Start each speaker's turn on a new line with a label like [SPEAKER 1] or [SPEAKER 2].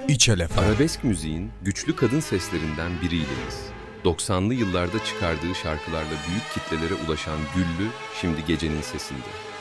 [SPEAKER 1] İçel Efe.
[SPEAKER 2] Arabesk müziğin güçlü kadın seslerinden biriyleyiz. 90'lı yıllarda çıkardığı şarkılarla büyük kitlelere ulaşan Güllü, şimdi gecenin sesinde.